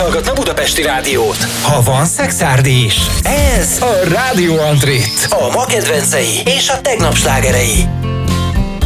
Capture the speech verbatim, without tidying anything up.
hallgatna budapesti rádiót? Ha van szexárdi is, ez a Rádió Antrit. A ma kedvencei és a tegnap slágerei.